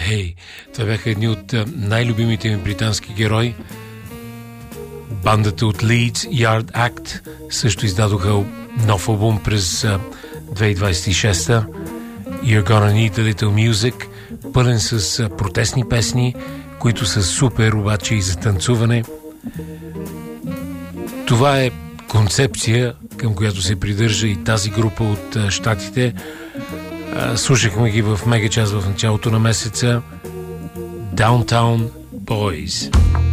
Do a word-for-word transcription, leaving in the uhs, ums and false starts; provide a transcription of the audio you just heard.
Hey, това бяха едни от най-любимите ми британски герои. Бандата от Leeds, Yard Act, също издадоха нов албум през две хиляди двадесет и шеста. You're Gonna Need a Little Music, пълен с протестни песни, които са супер обаче и за танцуване. Това е концепция, към която се придържа и тази група от щатите. Слушахме ги в Мега Час в началото на месеца. Downtown Boys.